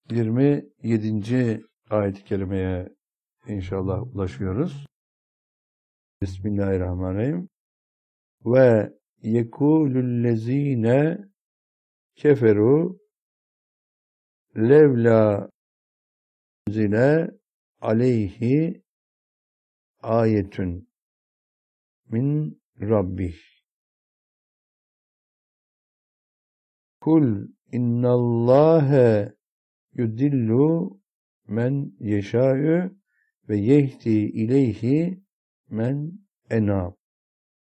27. ayet-i kerimeye inşallah ulaşıyoruz. Bismillahirrahmanirrahim. Ve yekulüllezine keferu levla zile aleyhi ayetün min rabbih. Kul innallâhe yudillu men yeşâ'ü ve yehdi ileyhi men enâb.